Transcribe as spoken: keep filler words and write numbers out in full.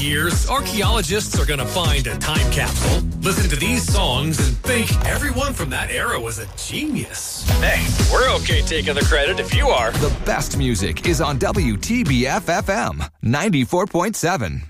years, archaeologists are going to find a time capsule, listen to these songs, and think everyone from that era was a genius. Hey, we're okay taking the credit if you are. The best music is on W T B F F M ninety-four point seven.